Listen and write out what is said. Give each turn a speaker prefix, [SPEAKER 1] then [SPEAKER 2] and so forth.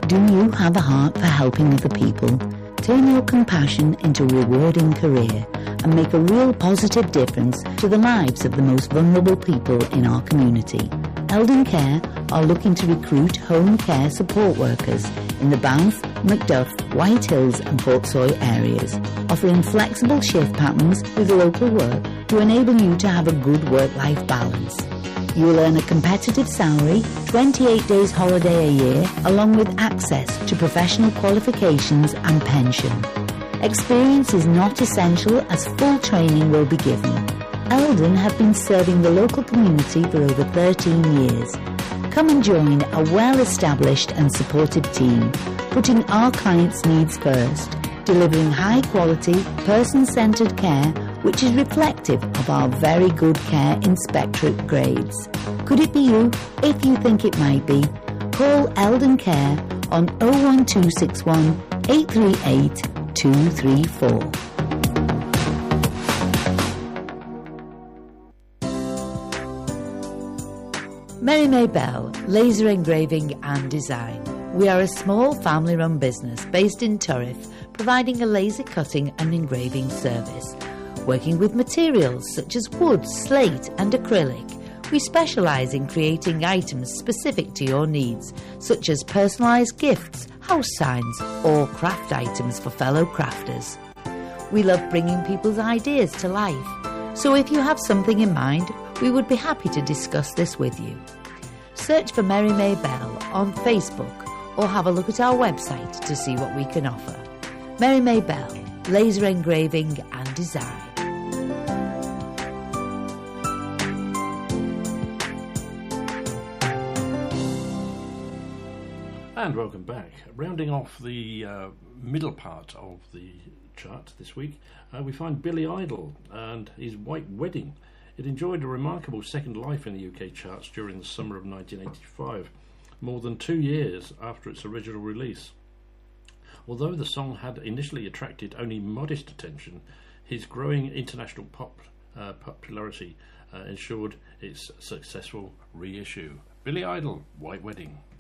[SPEAKER 1] Do you have a heart for helping other people? Turn your compassion into a rewarding career and make a real positive difference to the lives of the most vulnerable people in our community. Eldon Care are looking to recruit home care support workers in the Banff, Macduff, White Hills and Portsoy areas, offering flexible shift patterns with local work to enable you to have a good work-life balance. You will earn a competitive salary, 28 days holiday a year, along with access to professional qualifications and pension. Experience is not essential as full training will be given. Eldon have been serving the local community for over 13 years. Come and join a well-established and supportive team, putting our clients' needs first, delivering high-quality, person-centred care which is reflective of our very good care inspectorate grades. Could it be you? If you think it might be, call Eldon Care on 01261 838 234. Mary May Bell, Laser Engraving and Design. We are a small family-run business based in Turriff, providing a laser cutting and engraving service. Working with materials such as wood, slate and acrylic, we specialise in creating items specific to your needs, such as personalised gifts, house signs or craft items for fellow crafters. We love bringing people's ideas to life, so if you have something in mind, we would be happy to discuss this with you. Search for Mary May Bell on Facebook or have a look at our website to see what we can offer. Mary May Bell, Laser Engraving and Design.
[SPEAKER 2] And welcome back. Rounding off the middle part of the chart this week, we find Billy Idol and his White Wedding. It enjoyed a remarkable second life in the UK charts during the summer of 1985, more than 2 years after its original release. Although the song had initially attracted only modest attention, his growing international popularity ensured its successful reissue. Billy Idol, White Wedding.